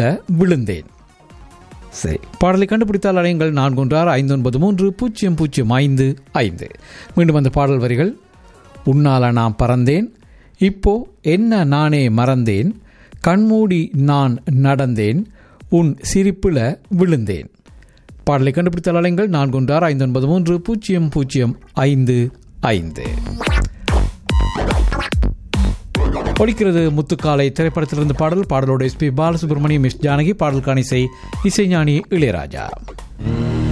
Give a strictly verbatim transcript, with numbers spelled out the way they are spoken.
விழுந்தேன். சரி, பாடலை கண்டுபிடித்தால் அடையுங்கள் நான்கு ஒன்று ஆறு ஐந்து ஒன்பது மூன்று பூஜ்ஜியம் பூஜ்ஜியம் ஐந்து ஐந்து. மீண்டும் அந்த பாடல் வரிகள்: உன்னால நான் பறந்தேன், இப்போ என்ன நானே மறந்தேன், கண்மூடி நான் நடந்தேன், உன் சிரிப்புல விழுந்தேன். பாடலை கண்டுபிடித்தால் அலைங்கள் நான்கு ஒன்று ஆறு ஐந்து ஒன்பது மூன்று பூஜ்ஜியம் பூஜ்ஜியம் ஐந்து ஐந்து. ஒலிக்கிறது முத்துக்காலை திரைப்படத்திலிருந்து பாடல். பாடலோடு S B Balasubramaniam, S Janaki. பாடலுக்கான இசை இசைஞானி இளையராஜா.